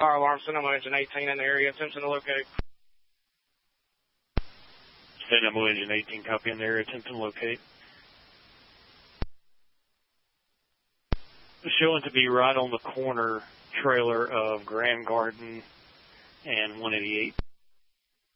Fire alarm, Dynamo engine 18 in the area. Attention to locate. Dynamo engine 18, copy in the area. Attention to locate. Showing to be right on the corner trailer of Grand Garden and 188.